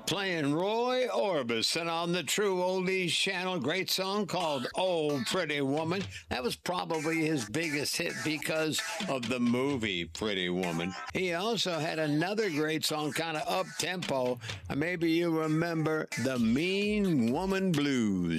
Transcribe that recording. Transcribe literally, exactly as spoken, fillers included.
Playing Roy Orbison on the True Oldies channel. Great song called Oh Pretty Woman. That was probably his biggest hit because of the movie Pretty Woman. He also had another great song, kind of up tempo. Maybe you remember the Mean Woman Blues.